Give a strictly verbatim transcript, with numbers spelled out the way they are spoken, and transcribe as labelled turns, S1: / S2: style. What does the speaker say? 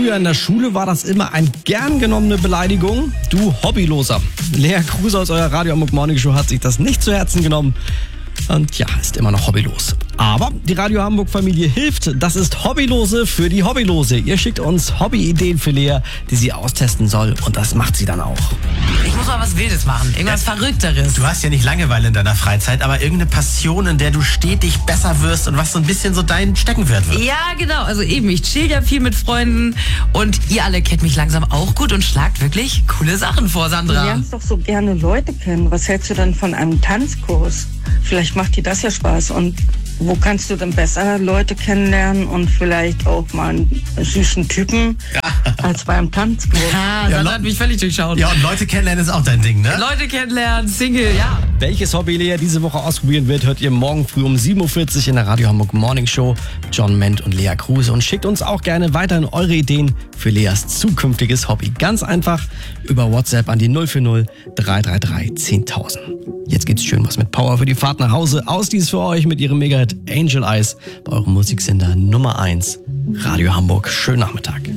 S1: Früher in der Schule war das immer eine gern genommene Beleidigung. Du Hobbyloser. Lea Kruse aus eurer Radio Hamburg Morning Show hat sich das nicht zu Herzen genommen. Und ja, ist immer noch hobbylos. Aber die Radio Hamburg Familie hilft. Das ist Hobbylose für die Hobbylose. Ihr schickt uns Hobbyideen für Lea, die sie austesten soll. Und das macht sie dann auch.
S2: Ich muss mal was Wildes machen. Irgendwas ja, Verrückteres.
S3: Du hast ja nicht Langeweile in deiner Freizeit, aber irgendeine Passion, in der du stetig besser wirst und was so ein bisschen so dein Steckenpferd wird.
S2: Ja, genau. Also eben, ich chill ja viel mit Freunden. Und ihr alle kennt mich langsam auch gut und schlagt wirklich coole Sachen vor, Sandra.
S4: Du lernst doch so gerne Leute kennen. Was hältst du denn von einem Tanzkurs? Vielleicht macht dir das ja Spaß. Und wo kannst du denn besser Leute kennenlernen und vielleicht auch mal einen süßen Typen als beim Tanzkurs?
S2: Ja, Sandra hat mich völlig durchschaut.
S3: Ja, und Leute kennenlernen ist auch dein Ding, ne?
S2: Leute kennenlernen, Single, ja.
S1: Welches Hobby Lea diese Woche ausprobieren wird, hört ihr morgen früh um sieben Uhr vierzig in der Radio Hamburg Morning Show mit John Ment und Lea Kruse. Und schickt uns auch gerne weiterhin eure Ideen für Leas zukünftiges Hobby. Ganz einfach über WhatsApp an die null vier null drei drei drei zehntausend. Jetzt gibt's schön was mit Power für die Fahrt nach Hause. Ausdies für euch mit ihrem Mega-Hit Angel Eyes bei eurem Musiksender Nummer eins. Radio Hamburg. Schönen Nachmittag.